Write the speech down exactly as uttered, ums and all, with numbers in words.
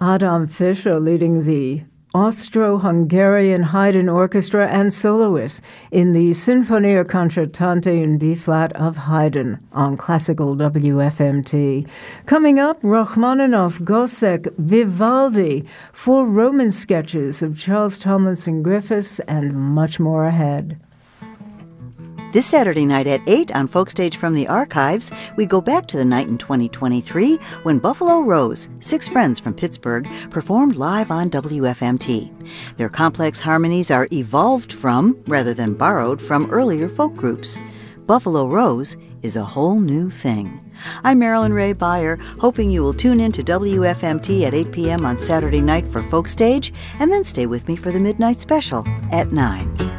Adam Fischer leading the Austro-Hungarian Haydn Orchestra and soloists in the Sinfonia Concertante in B-flat of Haydn on Classical W F M T. Coming up, Rachmaninoff, Gossec, Vivaldi, four Roman sketches of Charles Tomlinson Griffiths, and much more ahead. This Saturday night at eight on Folkstage from the Archives, we go back to the night in twenty twenty-three when Buffalo Rose, six friends from Pittsburgh, performed live on W F M T. Their complex harmonies are evolved from, rather than borrowed from, earlier folk groups. Buffalo Rose is a whole new thing. I'm Marilyn Ray Beyer, hoping you will tune in to W F M T at eight p.m. on Saturday night for Folkstage, and then stay with me for the Midnight Special at nine.